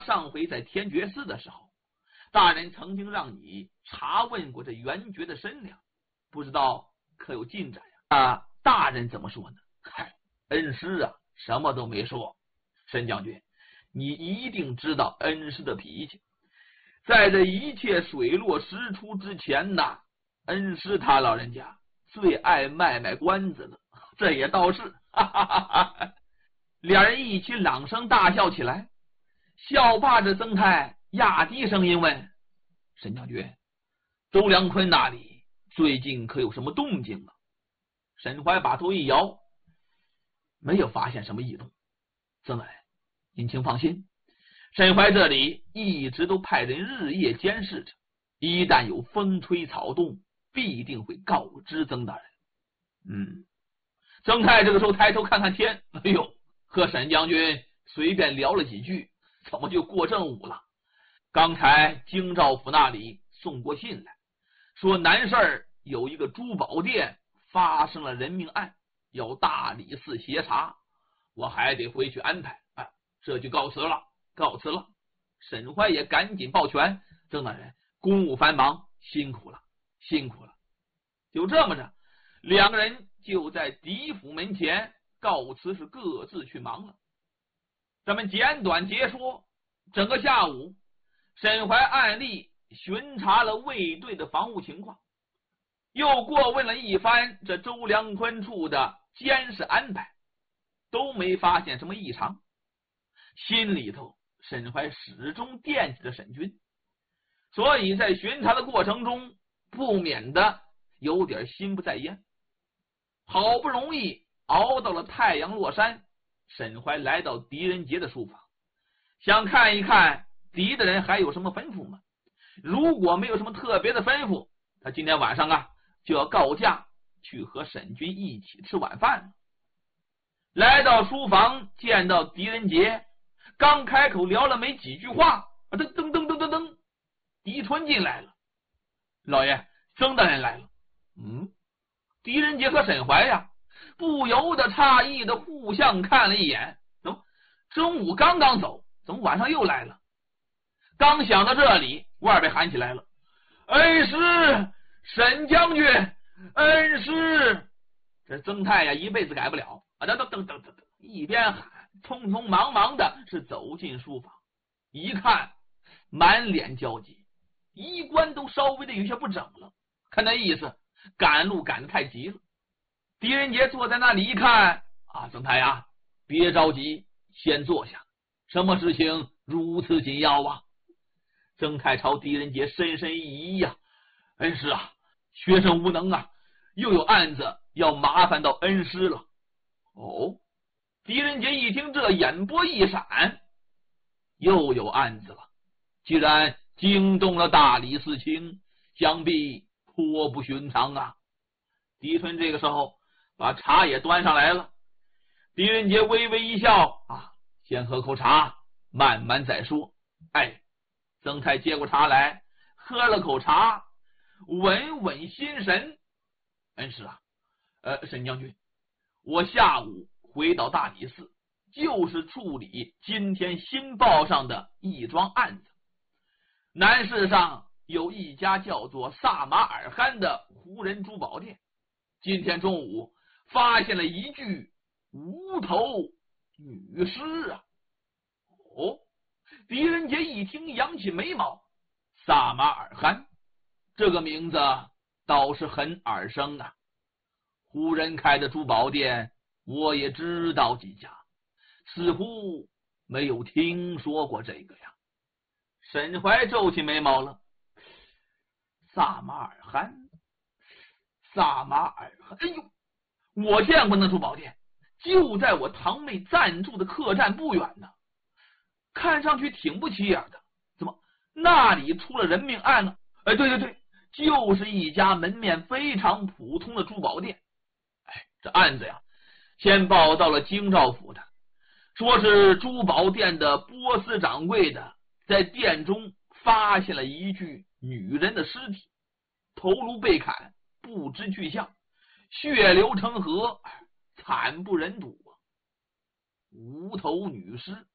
上回在天觉寺的时候，大人曾经让你查问过这元觉的身量，不知道可有进展呀？大人怎么说呢？嗨，恩师啊，什么都没说。沈将军，你一定知道恩师的脾气，在这一切水落石出之前呐，恩师他老人家最爱卖关子了。这也倒是，哈哈哈哈。两人一起朗声大笑起来。笑罢，这曾泰压低声音问：“沈将军，周良坤那里最近可有什么动静啊？”沈怀把头一摇，没有发现什么异动。曾委，您请放心，沈怀这里一直都派人日夜监视着，一旦有风吹草动，必定会告知曾大人。曾泰这个时候抬头看看天，哎呦，和沈将军随便聊了几句，怎么就过正午了？刚才京兆府那里送过信来，说南市有一个珠宝店发生了人命案，要大理寺协查，我还得回去安排。这就告辞了。沈怀也赶紧抱拳：“曾大人，公务繁忙，辛苦了。”就这么着，两个人就在狄府门前告辞，是各自去忙了。咱们简短截说，整个下午，沈怀按例巡查了卫队的防务情况，又过问了一番这周良坤处的监视安排，都没发现什么异常。心里头沈怀始终惦记着沈军，所以在巡查的过程中不免的有点心不在焉。好不容易熬到了太阳落山，沈怀来到狄仁杰的书房，想看一看狄的人还有什么吩咐吗？如果没有什么特别的吩咐，他今天晚上就要告假去和沈军一起吃晚饭了。来到书房，见到狄仁杰，刚开口聊了没几句话，噔，狄春进来了。老爷，曾大人来了。狄仁杰和沈怀不由得诧异的互相看了一眼，中午刚刚走，怎么晚上又来了？刚想到这里，外边喊起来了：“恩师，沈将军，恩师！”这曾泰一辈子改不了噔，一边喊，匆匆忙忙的是走进书房，一看满脸焦急，衣冠都稍微的有些不整了，看那意思赶路赶得太急了。狄仁杰坐在那里一看，曾太别着急，先坐下，什么事情如此紧要啊？曾太朝狄仁杰深深一揖恩师学生无能又有案子要麻烦到恩师了。狄仁杰一听这，眼波一闪，又有案子了，既然惊动了大理寺卿，想必颇不寻常啊。狄春这个时候把茶也端上来了，狄仁杰微微一笑先喝口茶，慢慢再说。曾泰接过茶来，喝了口茶，稳稳心神。恩师沈将军，我下午回到大理寺，就是处理今天新报上的一桩案子。南市上有一家叫做萨马尔罕的胡人珠宝店，今天中午发现了一具无头女尸狄仁杰一听，扬起眉毛，萨马尔罕这个名字倒是很耳生胡人开的珠宝店我也知道几家，似乎没有听说过这个呀。沈怀皱起眉毛了，萨马尔罕，哎呦，我见过那珠宝店，就在我堂妹暂住的客栈不远呢，看上去挺不起眼的，怎么那里出了人命案呢？对，就是一家门面非常普通的珠宝店。这案子先报到了京兆府的，说是珠宝店的波斯掌柜的在店中发现了一具女人的尸体，头颅被砍，不知去向，血流成河，惨不忍睹无头女尸，